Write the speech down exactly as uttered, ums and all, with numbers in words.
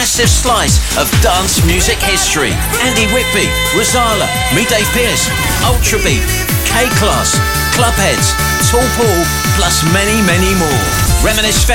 massive slice of dance music history. Andy Whitby, Rozalla, me Dave Pearce, Ultrabeat, K-Class, Clubheads, Tall Paul, plus many, many more. Reminisce